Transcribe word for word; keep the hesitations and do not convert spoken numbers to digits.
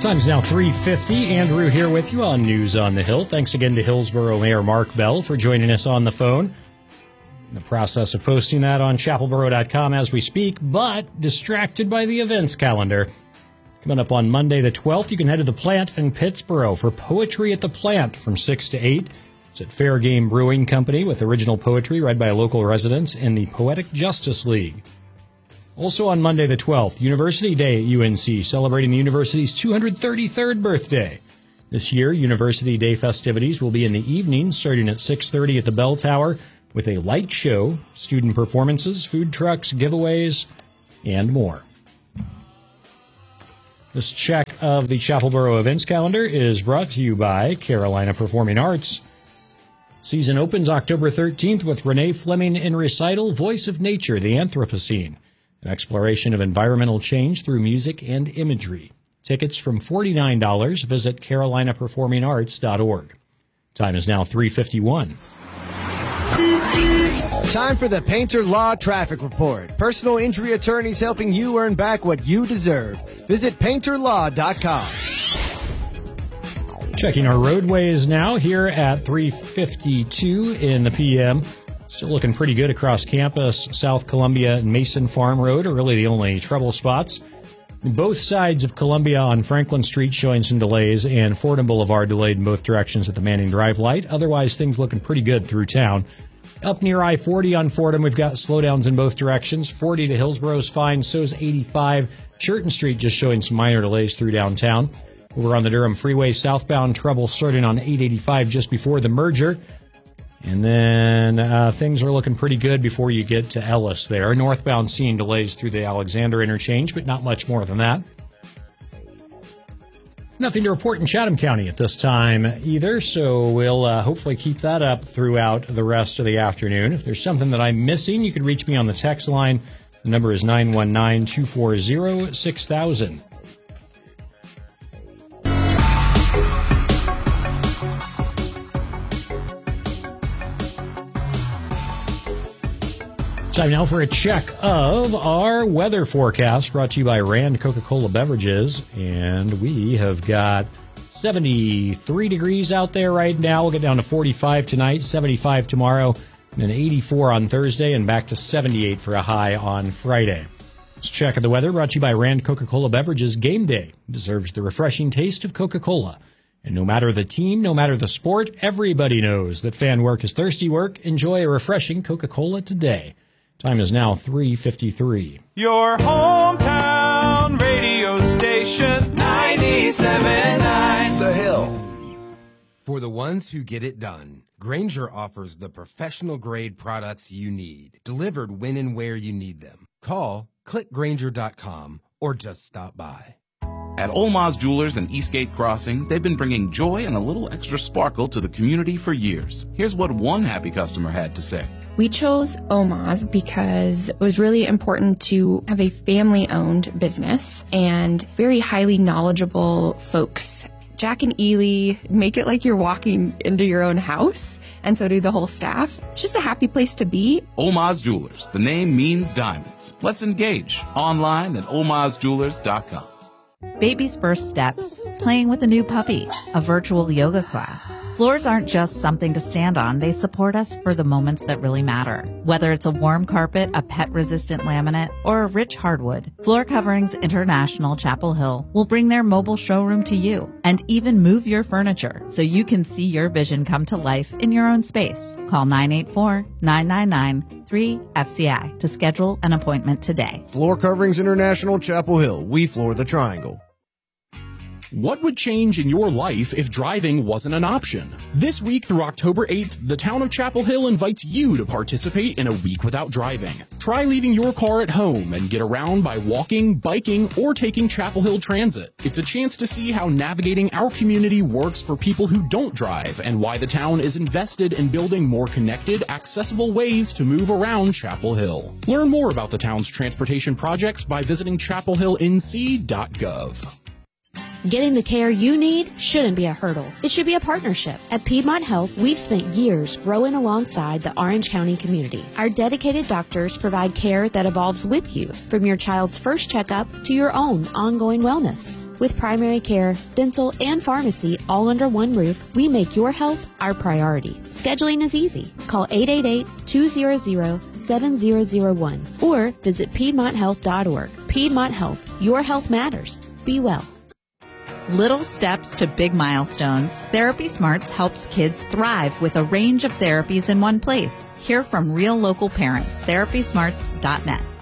Time's now three fifty. Andrew here with you on News on the Hill. Thanks again to Hillsborough Mayor Mark Bell for joining us on the phone. In the process of posting that on chapel borough dot com as we speak, but distracted by the events calendar. Coming up on Monday the twelfth, you can head to the Plant in Pittsboro for Poetry at the Plant from six to eight. It's at Fair Game Brewing Company with original poetry read by local residents in the Poetic Justice League. Also on Monday the twelfth, University Day at U N C, celebrating the university's two hundred thirty-third birthday. This year, University Day festivities will be in the evening, starting at six thirty at the Bell Tower, with a light show, student performances, food trucks, giveaways, and more. This check of the Chapel Borough events calendar is brought to you by Carolina Performing Arts. Season opens October thirteenth with Renee Fleming in recital, Voice of Nature, the Anthropocene. An exploration of environmental change through music and imagery. Tickets from forty-nine dollars. Visit carolina performing arts dot org. Time is now three fifty-one. Time for the Painter Law Traffic Report. Personal injury attorneys helping you earn back what you deserve. Visit painter law dot com. Checking our roadways now here at three fifty-two in the P M. Still looking pretty good across campus. South Columbia and Mason Farm Road are really the only trouble spots. Both sides of Columbia on Franklin Street showing some delays, and Fordham Boulevard delayed in both directions at the Manning Drive light. Otherwise, things looking pretty good through town. Up near I forty on Fordham, we've got slowdowns in both directions. forty to Hillsboro's fine, so's eighty-five. Churton Street just showing some minor delays through downtown. Over on the Durham Freeway, southbound trouble starting on eight eighty-five just before the merger. And then uh, things are looking pretty good before you get to Ellis there. Northbound seeing delays through the Alexander interchange, but not much more than that. Nothing to report in Chatham County at this time either, so we'll uh, hopefully keep that up throughout the rest of the afternoon. If there's something that I'm missing, you can reach me on the text line. The number is nine one nine, two four zero, six thousand. Time now for a check of our weather forecast, brought to you by Rand Coca-Cola Beverages. And we have got seventy-three degrees out there right now. We'll get down to forty-five tonight, seventy-five tomorrow, and then eighty-four on Thursday, and back to seventy-eight for a high on Friday. This check of the weather brought to you by Rand Coca-Cola Beverages. Game day deserves the refreshing taste of Coca-Cola. And no matter the team, no matter the sport, everybody knows that fan work is thirsty work. Enjoy a refreshing Coca-Cola today. Time is now three fifty-three. Your hometown radio station, ninety-seven point nine The Hill. For the ones who get it done, Grainger offers the professional-grade products you need, delivered when and where you need them. Call, click grainger dot com, or just stop by. At Olmaz Jewelers and Eastgate Crossing, they've been bringing joy and a little extra sparkle to the community for years. Here's what one happy customer had to say. We chose Olmaz because it was really important to have a family-owned business and very highly knowledgeable folks. Jack and Ely make it like you're walking into your own house, and so do the whole staff. It's just a happy place to be. Olmaz Jewelers. The name means diamonds. Let's engage online at olmaz jewelers dot com. Baby's first steps, playing with a new puppy, a virtual yoga class. Floors aren't just something to stand on. They support us for the moments that really matter. Whether it's a warm carpet, a pet-resistant laminate, or a rich hardwood, Floor Coverings International Chapel Hill will bring their mobile showroom to you and even move your furniture so you can see your vision come to life in your own space. Call nine eight four, nine nine nine, three F C I to schedule an appointment today. Floor Coverings International Chapel Hill. We floor the triangle. What would change in your life if driving wasn't an option? This week through October eighth, the town of Chapel Hill invites you to participate in a week without driving. Try leaving your car at home and get around by walking, biking, or taking Chapel Hill Transit. It's a chance to see how navigating our community works for people who don't drive and why the town is invested in building more connected, accessible ways to move around Chapel Hill. Learn more about the town's transportation projects by visiting chapel hill n c dot gov. Getting the care you need shouldn't be a hurdle. It should be a partnership. At Piedmont Health, we've spent years growing alongside the Orange County community. Our dedicated doctors provide care that evolves with you, from your child's first checkup to your own ongoing wellness. With primary care, dental, and pharmacy all under one roof, we make your health our priority. Scheduling is easy. Call eight eight eight, two hundred, seven zero zero one or visit Piedmont Health dot org. Piedmont Health. Your health matters. Be well. Little steps to big milestones. Therapy Smarts helps kids thrive with a range of therapies in one place. Hear from real local parents. therapy smarts dot net.